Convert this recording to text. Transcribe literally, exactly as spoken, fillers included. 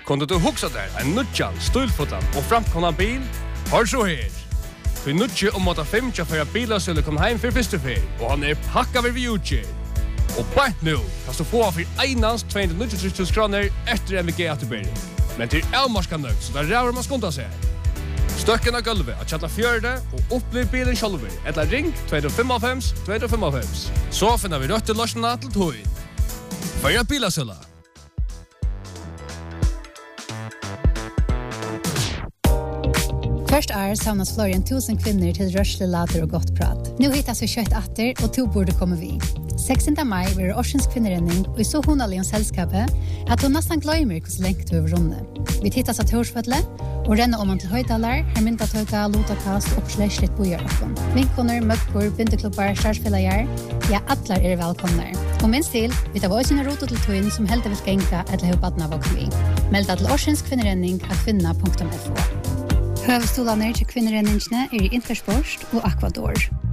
Kunde du huxa der en nutjan, stulfotan og framkomna bil? Hör så her. Du nutje om att fem tjafara bilar skulle komma hem för första fer och han är packad vid utgång. Och bara nu kan du få för einans tvåhundranittiotre tusen kronor efter M V G återbäring. Men till Elmarska nöjd så där räver man skonta sig. Stöcken av gulvet att chatta fjörde och upplev bilen själv. Eller ring två fem fem två fem fem. Så finner vi rött till lösarna till tog. Följa bilasöla. Först är samlas fler än tusen kvinnor till rörsle later och gott prat. Nu hittas vi kött atter och to borde komma vi. sextonde maj blir det Årsens kvinnerenning och i så honaligen sällskapet att hon nästan glömmer hur länge du över runde. Vi tittas att Torsfötle och renna om man till höjdalar, här mynta töka, lotakast och släschligt bojarakon. Vinkoner, möckor, bindeklubbar, stjärspelajar, ja, atlar är välkomna. Och minst till, vi tar våra sina rotor till tog som helt vill gänka eller hur badna vakna vi. Melda till Årsens kvinnerenning av kvinna punkt f o. Høvstolarna til kvinnerenningsne er i Intersport og Aquador.